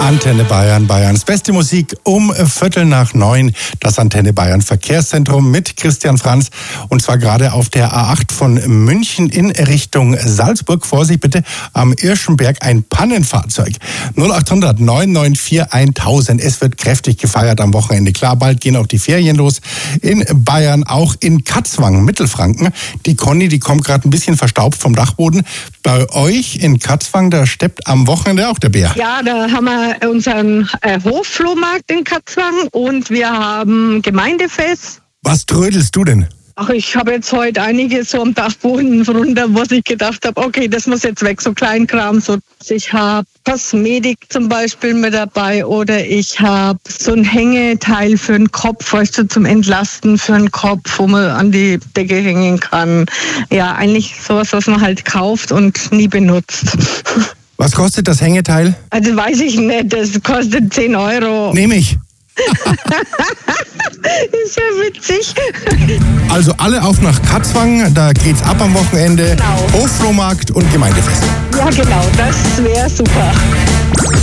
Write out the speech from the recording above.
Antenne Bayern, Bayerns beste Musik um 8:45. Das Antenne Bayern Verkehrszentrum mit Christian Franz. Und zwar gerade auf der A8 von München in Richtung Salzburg. Vorsicht bitte, am Irschenberg ein Pannenfahrzeug. 0800 994 1000. Es wird kräftig gefeiert am Wochenende. Klar, bald gehen auch die Ferien los. In Bayern, auch in Katzwang, Mittelfranken. Die Conny, die kommt gerade ein bisschen verstaubt vom Dachboden. Bei euch in Katzwang, da steppt am Wochenende auch der Bär. Ja, da haben wir unseren Hofflohmarkt in Katzwang und wir haben Gemeindefest. Was trödelst du denn? Ach, ich habe jetzt heute einiges so am Dachboden runter, was ich gedacht habe, okay, das muss jetzt weg, so Kleinkram. So. Ich habe Kosmetik zum Beispiel mit dabei oder ich habe so ein Hängeteil für den Kopf, weißt du, zum Entlasten für den Kopf, wo man an die Decke hängen kann. Ja, eigentlich sowas, was man halt kauft und nie benutzt. Was kostet das Hängeteil? Also weiß ich nicht, das kostet 10 €. Nehme ich. Ist ja witzig. Also alle auf nach Katzwang, da geht's ab am Wochenende. Genau. Hofflohmarkt und Gemeindefest. Ja, genau, das wäre super.